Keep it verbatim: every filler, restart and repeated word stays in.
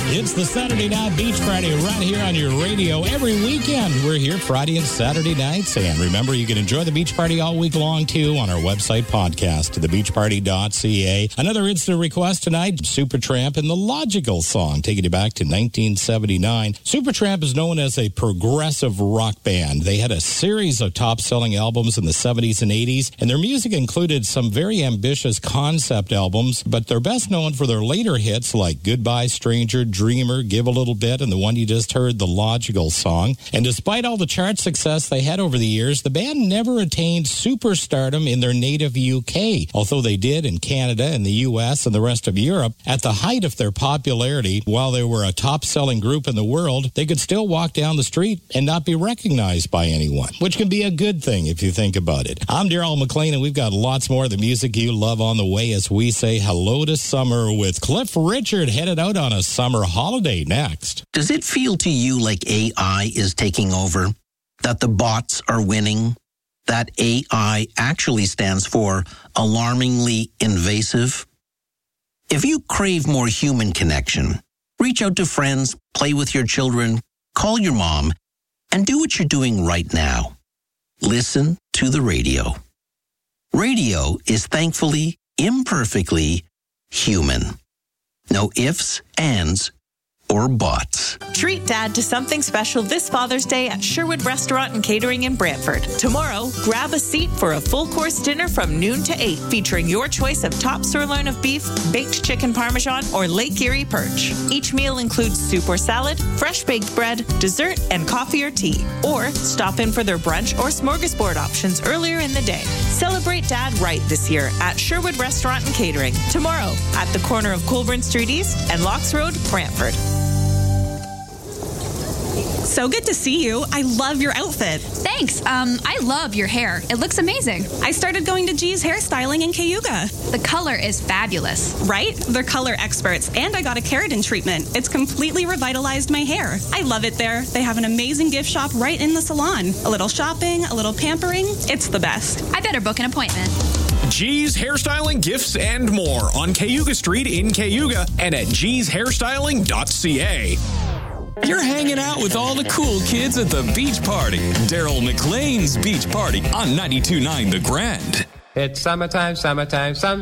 It's the Saturday Night Beach Party right here on your radio every weekend. We're here Friday and Saturday nights. And remember, you can enjoy the Beach Party all week long, too, on our website podcast, the beach party dot c a. Another instant request tonight, Supertramp and the Logical Song, taking you back to nineteen seventy-nine. Supertramp is known as a progressive rock band. They had a series of top-selling albums in the seventies and eighties, and their music included some very ambitious concept albums, but they're best known for their later hits like Goodbye Stranger, Dreamer, Give a Little Bit, and the one you just heard, The Logical Song. And despite all the chart success they had over the years, the band never attained superstardom in their native U K, although they did in Canada and the U S and the rest of Europe. At the height of their popularity, while they were a top-selling group in the world, they could still walk down the street and not be recognized by anyone, which can be a good thing if you think about it. I'm Daryl McLean, and we've got lots more of the music you love on the way as we say hello to summer with Cliff Richard headed out on a summer holiday next. Does it feel to you like A I is taking over? That the bots are winning? That A I actually stands for alarmingly invasive? If you crave more human connection, reach out to friends, play with your children, call your mom, and do what you're doing right now. Listen to the radio. Radio is thankfully, imperfectly human. No ifs, ands, or bots. Treat Dad to something special this Father's Day at Sherwood Restaurant and Catering in Brantford. Tomorrow, grab a seat for a full-course dinner from noon to eight, featuring your choice of top sirloin of beef, baked chicken parmesan, or Lake Erie perch. Each meal includes soup or salad, fresh baked bread, dessert, and coffee or tea. Or stop in for their brunch or smorgasbord options earlier in the day. Celebrate Dad right this year at Sherwood Restaurant and Catering. Tomorrow, at the corner of Colburn Street East and Locks Road, Brantford. So good to see you. I love your outfit. Thanks. Um, I love your hair. It looks amazing. I started going to G's Hairstyling in Cayuga. The color is fabulous. Right? They're color experts, and I got a keratin treatment. It's completely revitalized my hair. I love it there. They have an amazing gift shop right in the salon. A little shopping, a little pampering. It's the best. I better book an appointment. G's Hairstyling, Gifts, and more on Cayuga Street in Cayuga and at gees hairstyling dot c a. You're hanging out with all the cool kids at the Beach Party. Daryl McLean's Beach Party on ninety-two point nine The Grand. It's summertime, summertime, summertime.